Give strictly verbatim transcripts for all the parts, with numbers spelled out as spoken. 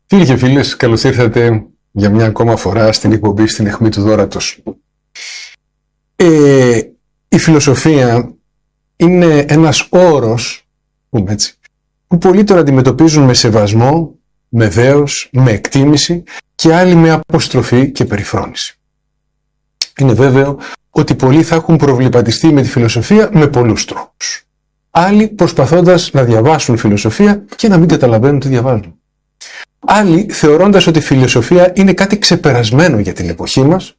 Φίλοι και φίλες, καλώς ήρθατε για μια ακόμα φορά στην εκπομπή στην αιχμή του δώρατος. Ε, η φιλοσοφία είναι ένας όρος, πούμε έτσι, που πολλοί τον αντιμετωπίζουν με σεβασμό, με δέος, με εκτίμηση και άλλοι με αποστροφή και περιφρόνηση. Είναι βέβαιο ότι πολλοί θα έχουν προβληματιστεί με τη φιλοσοφία με πολλούς τρόπους. Άλλοι προσπαθώντας να διαβάσουν φιλοσοφία και να μην καταλαβαίνουν τι διαβάζουν. Άλλοι θεωρώντας ότι η φιλοσοφία είναι κάτι ξεπερασμένο για την εποχή μας,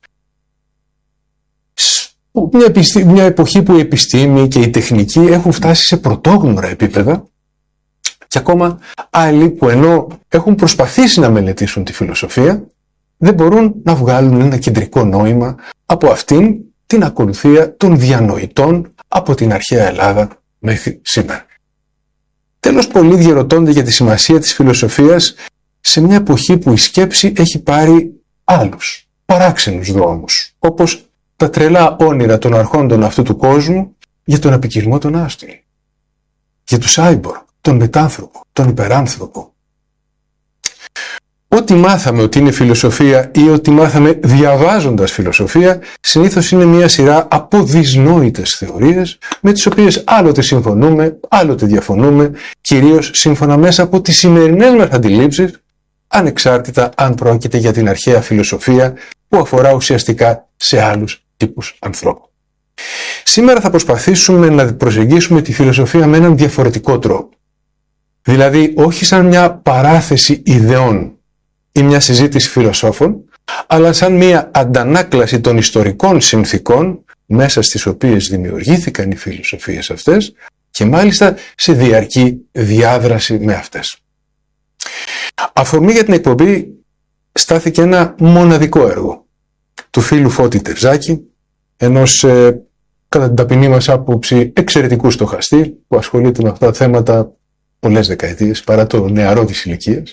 μια, επιστή, μια εποχή που η επιστήμη και η τεχνική έχουν φτάσει σε πρωτόγνωρα επίπεδα, και ακόμα άλλοι που ενώ έχουν προσπαθήσει να μελετήσουν τη φιλοσοφία δεν μπορούν να βγάλουν ένα κεντρικό νόημα από αυτήν την ακολουθία των διανοητών από την αρχαία Ελλάδα μέχρι σήμερα. Τέλος, πολλοί διαρωτώνται για τη σημασία της φιλοσοφίας σε μια εποχή που η σκέψη έχει πάρει άλλους, παράξενους δρόμους, όπως τα τρελά όνειρα των αρχόντων αυτού του κόσμου για τον απικισμό των άστρων, για τους άιμπορ, τον μετάνθρωπο, τον υπεράνθρωπο. Ό,τι μάθαμε ότι είναι φιλοσοφία ή ό,τι μάθαμε διαβάζοντας φιλοσοφία, συνήθως είναι μια σειρά από δυσνόητες θεωρίες, με τις οποίες άλλοτε συμφωνούμε, άλλοτε διαφωνούμε, κυρίως σύμφωνα μέσα από τις σημερινές μας αντιλήψεις, ανεξάρτητα αν πρόκειται για την αρχαία φιλοσοφία που αφορά ουσιαστικά σε άλλους τύπους ανθρώπων. Σήμερα θα προσπαθήσουμε να προσεγγίσουμε τη φιλοσοφία με έναν διαφορετικό τρόπο. Δηλαδή όχι σαν μια παράθεση ιδεών ή μια συζήτηση φιλοσόφων, αλλά σαν μια αντανάκλαση των ιστορικών συνθήκων μέσα στις οποίες δημιουργήθηκαν οι φιλοσοφίες αυτές και μάλιστα σε διαρκή διάδραση με αυτές. Αφορμή για την εκπομπή στάθηκε ένα μοναδικό έργο του φίλου Φώτη Τερζάκη, ενός ε, κατά την ταπεινή μας άποψη εξαιρετικού στοχαστή που ασχολείται με αυτά τα θέματα πολλές δεκαετίες παρά το νεαρό της ηλικίας,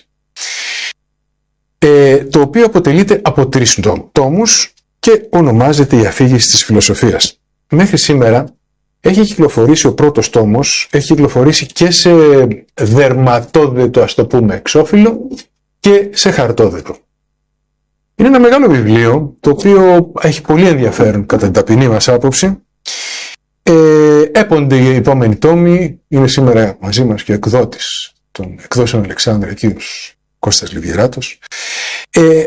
ε, το οποίο αποτελείται από τρεις τόμους και ονομάζεται «Η αφήγηση της φιλοσοφίας». Μέχρι σήμερα έχει κυκλοφορήσει ο πρώτος τόμος, έχει κυκλοφορήσει και σε δερματόδετο, ας το πούμε, εξώφυλλο και σε χαρτόδετο. Είναι ένα μεγάλο βιβλίο, το οποίο έχει πολύ ενδιαφέρον κατά την ταπεινή μας άποψη. Ε, έπονται οι επόμενοι τόμοι, είναι σήμερα μαζί μας και ο εκδότης των εκδόσεων Αλεξάνδρα, κύριος Κώστας Λιβιεράτος. Ε,